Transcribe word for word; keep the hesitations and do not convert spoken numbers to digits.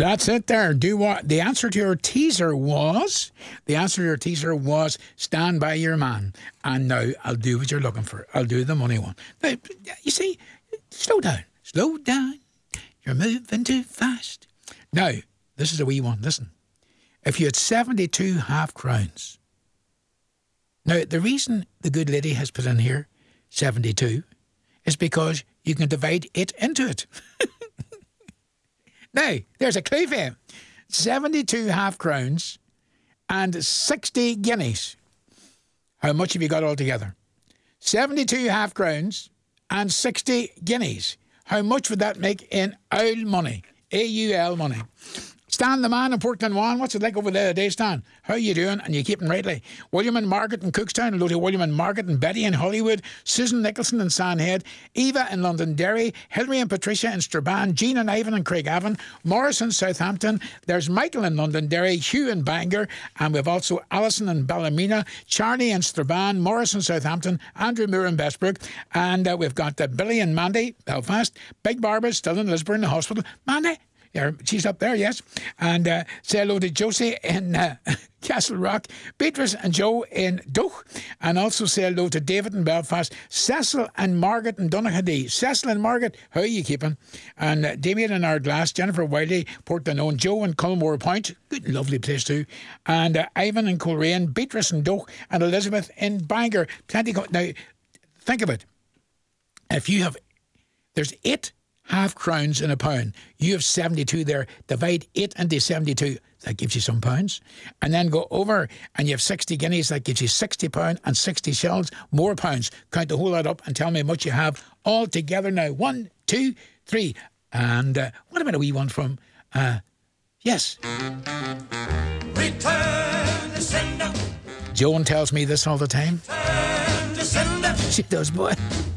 That's it there. Do what? The answer to your teaser was, the answer to your teaser was, stand by your man. And now I'll do what you're looking for. I'll do the money one. Now, you see, slow down. Slow down. You're moving too fast. Now, this is a wee one. Listen. If you had seventy-two half crowns. Now, the reason the good lady has put in here seventy-two is because you can divide it into it. Now, there's a clue for you. seventy-two half crowns and sixty guineas. How much have you got altogether? seventy-two half crowns and sixty guineas. How much would that make in owl money? A U L money. Stan, the man in Portland One, what's it like over there today, Stan? How are you doing? And you keeping rightly? William and Margaret in Cookstown, hello to William and Margaret, and Betty in Hollywood, Susan Nicholson in Sandhead, Eva in Londonderry, Hilary and Patricia in Strabane, Jean and Ivan in Craigavon, Morris in Southampton, there's Michael in Londonderry, Hugh in Bangor, and we've also Alison in Ballymena, Charlie in Strabane, Morris in Southampton, Andrew Moore in Bestbrook, and uh, we've got uh, Billy and Mandy, Belfast, Big Barbara still in Lisburn, the hospital. Mandy, yeah, she's up there, yes. And uh, say hello to Josie in uh, Castle Rock, Beatrice and Joe in Doch, and also say hello to David in Belfast, Cecil and Margaret in Donaghadee. Cecil and Margaret, how are you keeping? And uh, Damien in Ardglass, Jennifer Wiley, Portland, Joe in Culmore Point, good, lovely place too, and uh, Ivan in Coleraine, Beatrice in Doch, and Elizabeth in Bangor. Plenty. Co- now, think of it. If you have, there's eight half crowns in a pound. You have seventy-two there. Divide eight into seventy-two. That gives you some pounds. And then go over and you have sixty guineas. That gives you sixty pounds and sixty shillings. More pounds. Count the whole lot up and tell me how much you have all together now. One, two, three. And uh, what about a wee one from... Uh, yes. Return the sender. Joan tells me this all the time. Return the sender. She does, boy.